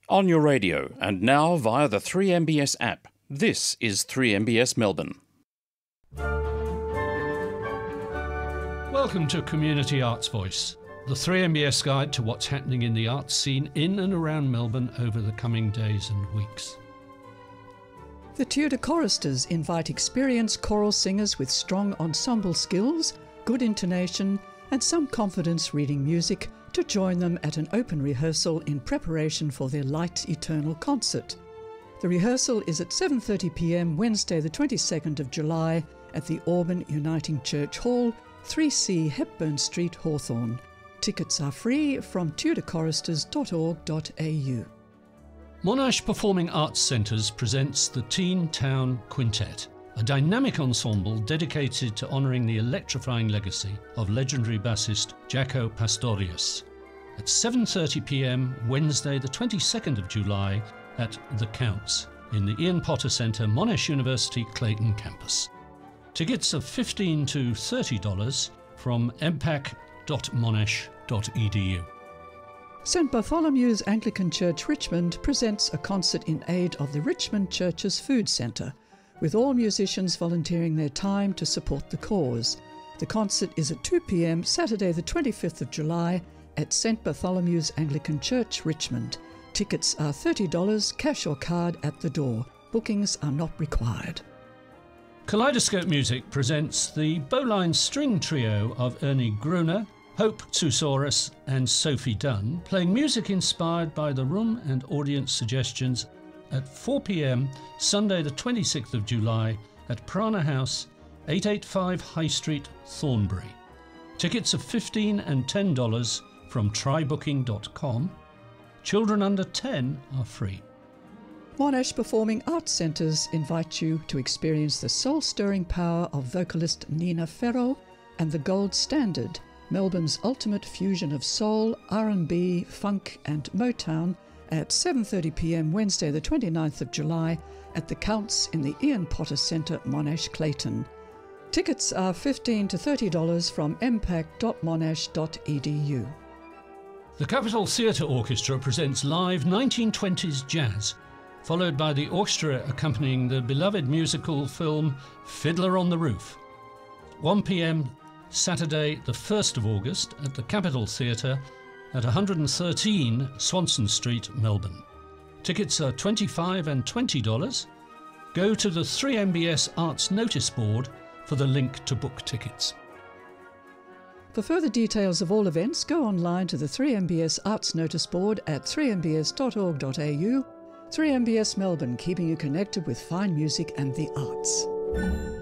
On your radio and now via the 3MBS app. This is 3MBS Melbourne. Welcome to Community Arts Voice, the 3MBS guide to what's happening in the arts scene in and around Melbourne over the coming days and weeks. The Tudor Choristers invite experienced choral singers with strong ensemble skills, good intonation and some confidence reading music to join them at an open rehearsal in preparation for their Light Eternal concert. The rehearsal is at 7:30 p.m. Wednesday the 22nd of July at the Auburn Uniting Church Hall, 3C Hepburn Street, Hawthorn. Tickets are free from tudorchoristers.org.au. Monash Performing Arts Centres presents the Teen Town Quintet, a dynamic ensemble dedicated to honouring the electrifying legacy of legendary bassist Jaco Pastorius. At 7:30 p.m. Wednesday the 22nd of July at The Counts in the Ian Potter Centre, Monash University, Clayton campus. Tickets are $15 to $30 from mpac.monash.edu. St Bartholomew's Anglican Church Richmond presents a concert in aid of the Richmond Church's Food Centre, with all musicians volunteering their time to support the cause. The concert is at 2 p.m. Saturday the 25th of July at St Bartholomew's Anglican Church, Richmond. Tickets are $30, cash or card at the door. Bookings are not required. Kaleidoscope Music presents the Bowline String Trio of Ernie Gruner, Hope Tsusaurus and Sophie Dunn, playing music inspired by the room and audience suggestions at 4 p.m. Sunday the 26th of July at Prana House, 885 High Street, Thornbury. Tickets are $15 and $10 from trybooking.com. Children under 10 are free. Monash Performing Arts Centres invite you to experience the soul-stirring power of vocalist Nina Ferro and the Gold Standard, Melbourne's ultimate fusion of soul, R&B, funk and Motown, at 7:30 p.m. Wednesday the 29th of July at the Counts in the Ian Potter Centre, Monash, Clayton. Tickets are $15 to $30 from mpac.monash.edu. The Capitol Theatre Orchestra presents live 1920s jazz, followed by the orchestra accompanying the beloved musical film Fiddler on the Roof. 1 p.m. Saturday the 1st of August at the Capitol Theatre at 113 Swanson Street, Melbourne. Tickets are $25 and $20. Go to the 3MBS Arts Notice Board for the link to book tickets. For further details of all events, go online to the 3MBS Arts Notice Board at 3mbs.org.au. 3MBS Melbourne, keeping you connected with fine music and the arts.